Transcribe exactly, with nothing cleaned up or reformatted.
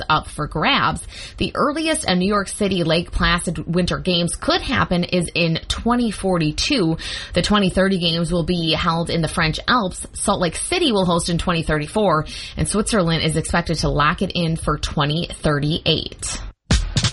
up for grabs. The earliest a New York City Lake Placid Winter Games could happen is in twenty forty-two. The twenty thirty games will be held in the French Alps. Salt Lake City will host in twenty thirty-four, and Switzerland is expected to lock it in for twenty thirty-eight.